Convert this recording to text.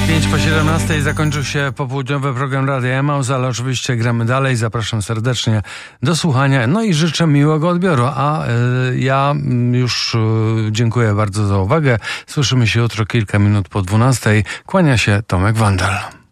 5:17 zakończył się popołudniowy program Radia Emaus, ale oczywiście gramy dalej. Zapraszam serdecznie do słuchania, no i życzę miłego odbioru. A ja już dziękuję bardzo za uwagę. Słyszymy się jutro kilka minut po 12:00. Kłania się Tomek Wandel.